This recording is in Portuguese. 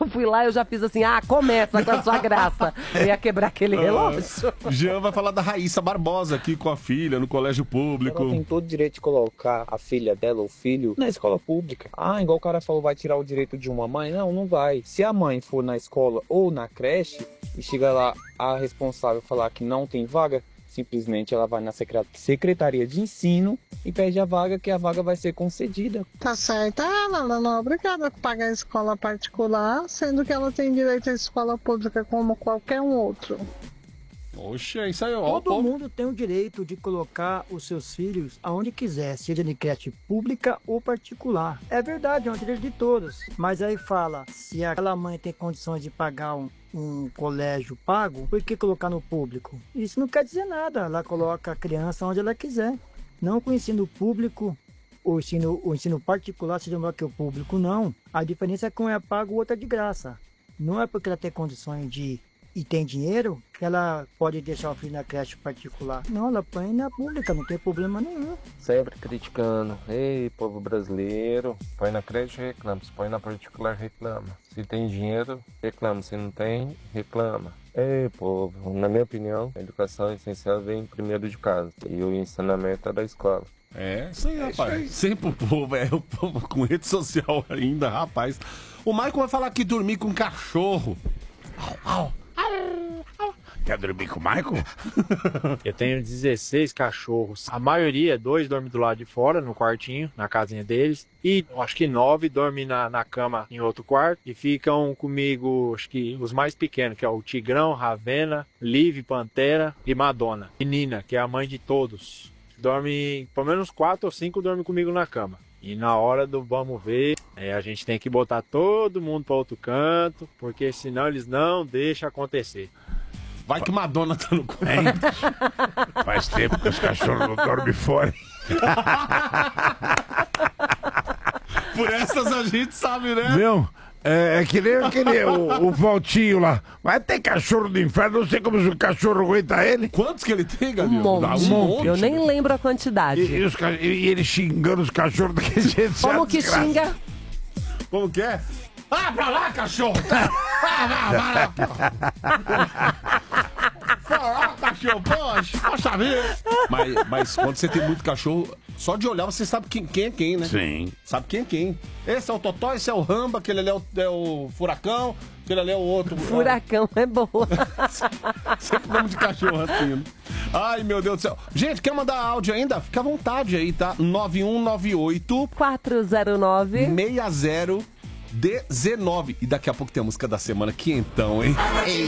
eu fui lá, eu já fiz assim, começa com a sua graça. Eu ia quebrar aquele relógio. Jean vai falar da Raíssa Barbosa aqui com a filha no colégio público. Ela tem todo o direito de colocar a filha dela ou filho na escola pública. Igual o cara falou, vai tirar o direito de uma mãe? Não, não vai. Se a mãe for na escola ou na creche e chega lá a responsável falar que não tem vaga, simplesmente ela vai na Secretaria de Ensino e pede a vaga, que a vaga vai ser concedida. Tá certo. Ela não é obrigada a pagar a escola particular, sendo que ela tem direito à escola pública como qualquer um outro. Oxe, é isso aí, ó. Todo mundo tem o direito de colocar os seus filhos aonde quiser, seja de creche pública ou particular. É verdade, é um direito de todos. Mas aí fala, se aquela mãe tem condições de pagar um colégio pago, por que colocar no público? Isso não quer dizer nada, ela coloca a criança onde ela quiser. Não com o ensino público, o ensino particular seja melhor que o público, não. A diferença é que um é pago, o outro é de graça. Não é porque ela tem condições e tem dinheiro que ela pode deixar o filho na creche particular. Não, ela põe na pública, não tem problema nenhum. Sempre criticando. Ei, povo brasileiro, põe na creche, reclama. Se põe na particular, reclama. Se tem dinheiro, reclama. Se não tem, reclama. Ei, povo, na minha opinião, a educação essencial vem primeiro de casa. E o ensinamento é da escola. É, isso aí, rapaz. Sempre o povo com rede social ainda, rapaz. O Michael vai falar que dormir com cachorro. Quer dormir com o Michael? Eu tenho 16 cachorros. A maioria, 2 dormem do lado de fora, no quartinho, na casinha deles. E acho que 9 dormem na cama em outro quarto. E ficam comigo, acho que os mais pequenos, que é o Tigrão, Ravena, Liv, Pantera e Madonna. E Nina, que é a mãe de todos. Dorme, pelo menos 4 ou 5 dormem comigo na cama. E na hora do vamos ver, a gente tem que botar todo mundo para outro canto, porque senão eles não deixam acontecer. Vai que Madonna tá no quarto. Faz tempo que os cachorros não dormem fora. Por essas a gente sabe, né? Meu, é que nem aquele, o Valtinho lá. Mas tem cachorro do inferno, não sei como o cachorro aguenta ele. Quantos que ele tem, Um Gabriel? monte. Eu nem lembro a quantidade. E ele xingando os cachorros daquele jeito. Como que xinga? Como que é? Pra lá, cachorro! Vai lá! Vai lá, cachorro! Poxa vida! Mas quando você tem muito cachorro, só de olhar você sabe quem é quem, né? Sim. Sabe quem é quem. Esse é o Totó, esse é o Ramba, aquele ali é o Furacão, aquele ali é o outro. Furacão é boa. Sempre nome de cachorro assim, né? Ai, meu Deus do céu. Gente, quer mandar áudio ainda? Fica à vontade aí, tá? 9198 409 6019. E daqui a pouco tem a música da semana, que então, hein?